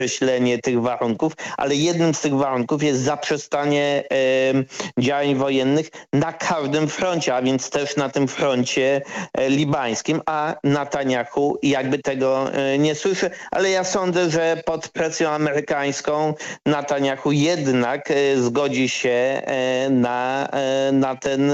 określenie tych warunków, ale jednym z tych warunków jest zaprzestanie działań wojennych na każdym froncie, a więc też na tym froncie libańskim, a Netanyahu jakby tego nie słyszy, ale ja sądzę, że pod presją amerykańską Netanyahu jednak zgodzi się na ten